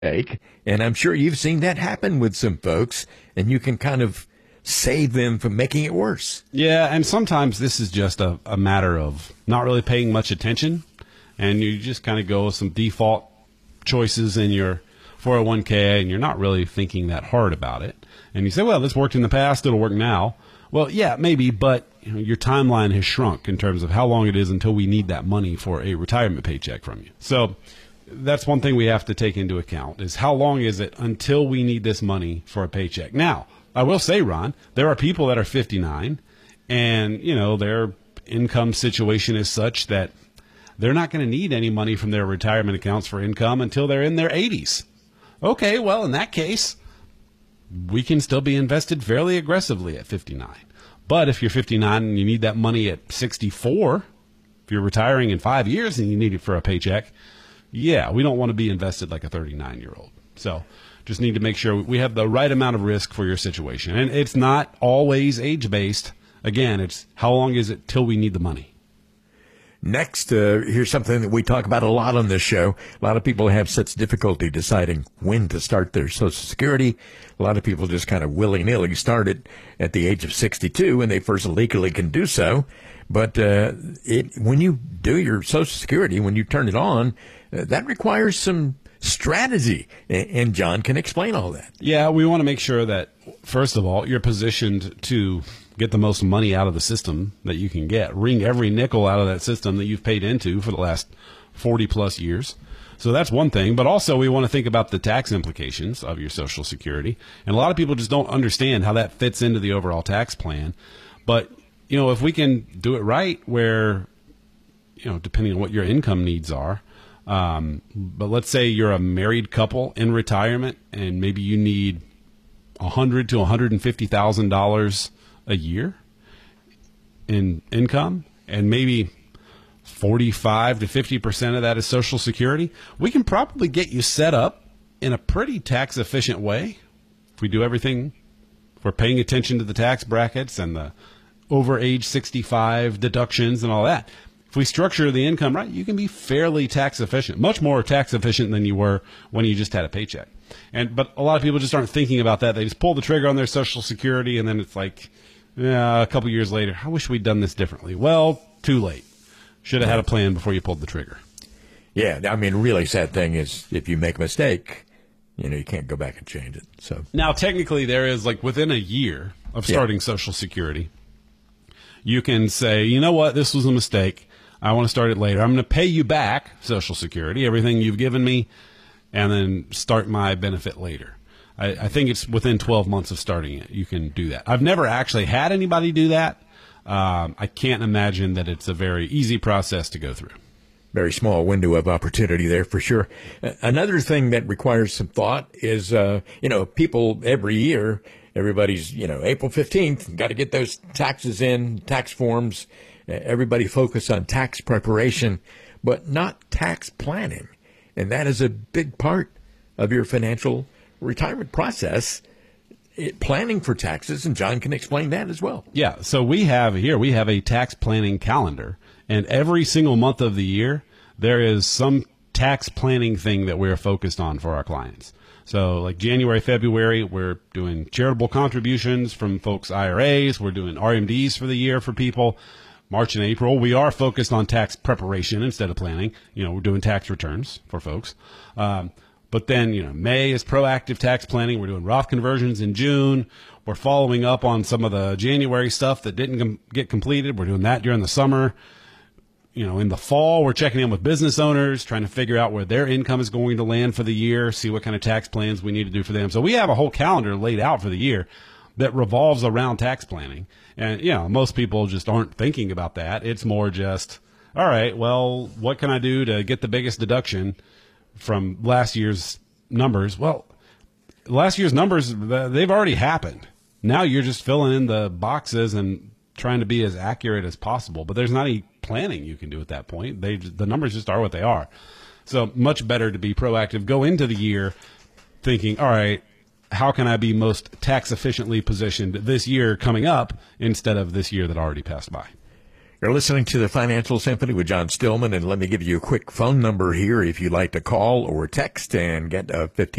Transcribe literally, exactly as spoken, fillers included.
Take, and I'm sure you've seen that happen with some folks, and you can kind of save them from making it worse. Yeah, and sometimes this is just a, a matter of not really paying much attention, and you just kind of go with some default choices in your four oh one k, and you're not really thinking that hard about it. And you say, well, this worked in the past, it'll work now. Well, yeah, maybe, but you know, your timeline has shrunk in terms of how long it is until we need that money for a retirement paycheck from you. So that's one thing we have to take into account is how long is it until we need this money for a paycheck. Now, I will say, Ron, there are people that are fifty-nine and, you know, their income situation is such that they're not going to need any money from their retirement accounts for income until they're in their eighties. Okay, well, in that case, we can still be invested fairly aggressively at fifty-nine. But if you're fifty-nine and you need that money at sixty-four, if you're retiring in five years and you need it for a paycheck, yeah, we don't want to be invested like a thirty-nine-year-old. So just need to make sure we have the right amount of risk for your situation. And it's not always age-based. Again, it's how long is it till we need the money? Next, uh, here's something that we talk about a lot on this show. A lot of people have such difficulty deciding when to start their Social Security. A lot of people just kind of willy-nilly start it at the age of sixty-two when they first legally can do so. But uh, it, when you do your Social Security, when you turn it on, uh, that requires some strategy. And, and John can explain all that. Yeah, we want to make sure that, first of all, you're positioned to get the most money out of the system that you can get. Wring every nickel out of that system that you've paid into for the last forty plus years. So that's one thing. But also we want to think about the tax implications of your Social Security. And a lot of people just don't understand how that fits into the overall tax plan. But, you know, if we can do it right where, you know, depending on what your income needs are, um, but let's say you're a married couple in retirement and maybe you need one hundred thousand to one hundred fifty thousand dollars a year in income, and maybe forty-five to fifty percent of that is Social Security, we can probably get you set up in a pretty tax efficient way. If we do everything, if we're paying attention to the tax brackets and the over age sixty-five deductions and all that. If we structure the income right, you can be fairly tax efficient, much more tax efficient than you were when you just had a paycheck. And but a lot of people just aren't thinking about that. They just pull the trigger on their Social Security, and then it's like, yeah, a couple years later, I wish we'd done this differently. Well, too late. Should have had a plan before you pulled the trigger. Yeah, I mean, really sad thing is if you make a mistake, you know, you can't go back and change it. So now, technically, there is like within a year of starting yeah. Social Security, you can say, you know what, this was a mistake. I want to start it later. I'm going to pay you back Social Security, everything you've given me, and then start my benefit later. I, I think it's within twelve months of starting it. You can do that. I've never actually had anybody do that. Um, I can't imagine that it's a very easy process to go through. Very small window of opportunity there for sure. Uh, another thing that requires some thought is, uh, you know, people every year, everybody's, you know, April fifteenth, got to get those taxes in, tax forms. Uh, everybody focus on tax preparation, but not tax planning. And that is a big part of your financial retirement process, it, planning for taxes, and John can explain that as well. Yeah, so we have here, we have a tax planning calendar, and every single month of the year, there is some tax planning thing that we're focused on for our clients. So like January, February, we're doing charitable contributions from folks' I R As, we're doing R M Ds for the year for people. March and April, we are focused on tax preparation instead of planning. You know, we're doing tax returns for folks. Um, But then, you know, May is proactive tax planning. We're doing Roth conversions in June. We're following up on some of the January stuff that didn't com- get completed. We're doing that during the summer. You know, in the fall, we're checking in with business owners, trying to figure out where their income is going to land for the year, see what kind of tax plans we need to do for them. So we have a whole calendar laid out for the year that revolves around tax planning. And, you know, most people just aren't thinking about that. It's more just, all right, well, what can I do to get the biggest deduction from last year's numbers? Well, last year's numbers, they've already happened. Now you're just filling in the boxes and trying to be as accurate as possible. But there's not any planning you can do at that point. They, the numbers just are what they are. So much better to be proactive. Go into the year thinking, all right, how can I be most tax efficiently positioned this year coming up instead of this year that already passed by? You're listening to the Financial Symphony with John Stillman, and let me give you a quick phone number here if you'd like to call or text and get a fifteen